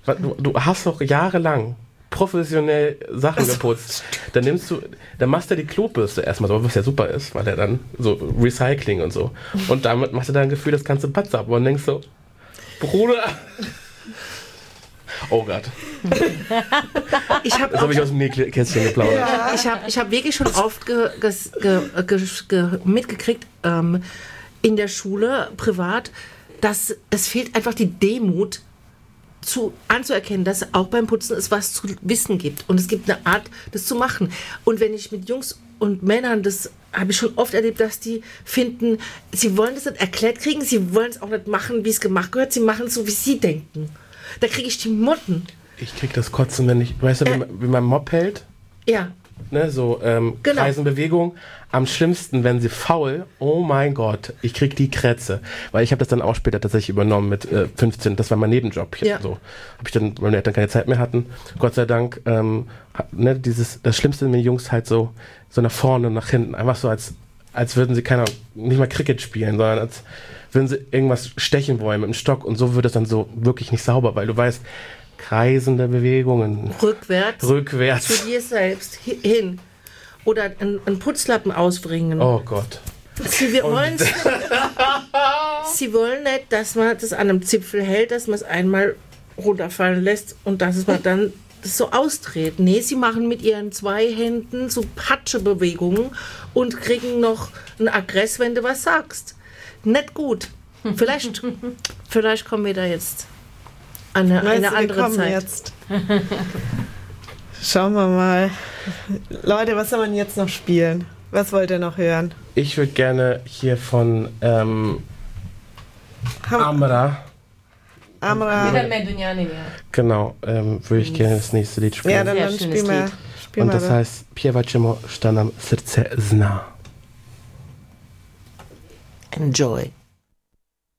Du hast doch jahrelang professionell Sachen geputzt. Dann machst du die Klobürste erstmal so, was ja super ist, weil er dann so Recycling und so. Und damit machst du dann ein Gefühl, das ganze Bad ab und denkst so, Bruder. Oh Gott. Das habe ich aus dem Nähkästchen geplaudert. Ja. Ich hab wirklich schon oft mitgekriegt, in der Schule, privat, dass es fehlt einfach die Demut, anzuerkennen, dass auch beim Putzen es was zu wissen gibt. Und es gibt eine Art, das zu machen. Und wenn ich mit Jungs und Männern, das habe ich schon oft erlebt, dass die finden, sie wollen das nicht erklärt kriegen, sie wollen es auch nicht machen, wie es gemacht gehört, sie machen es so, wie sie denken. Da kriege ich die Motten. Ich krieg das Kotzen, wenn ich, weißt du, wie man Mob hält? Ja. Ne, so genau. Kreisenbewegung. Am schlimmsten, wenn sie faul, oh mein Gott, ich krieg die Krätze. Weil ich habe das dann auch später tatsächlich übernommen mit 15, das war mein Nebenjob. So habe ich dann, weil wir dann keine Zeit mehr hatten, Gott sei Dank, das Schlimmste mit den Jungs halt so nach vorne und nach hinten, einfach so als würden sie nicht mal Cricket spielen, sondern als würden sie irgendwas stechen wollen mit dem Stock und so wird es dann so wirklich nicht sauber, weil du weißt, kreisende Bewegungen. Rückwärts. Zu dir selbst hin. Oder einen Putzlappen ausbringen. Oh Gott. Sie wollen nicht, dass man das an einem Zipfel hält, dass man es einmal runterfallen lässt und dass man dann das so ausdreht. Nee, sie machen mit ihren 2 Händen so Patschebewegungen und kriegen noch einen Aggress, wenn du was sagst. Nicht gut. Vielleicht kommen wir da jetzt an eine andere Zeit. Jetzt. Schauen wir mal. Leute, was soll man jetzt noch spielen? Was wollt ihr noch hören? Ich würde gerne hier von Amra. Genau, würde ich gerne das nächste Lied spielen. Ja, dann spielen wir. Und das heißt Piewaczymo, što nam srce zna. Enjoy.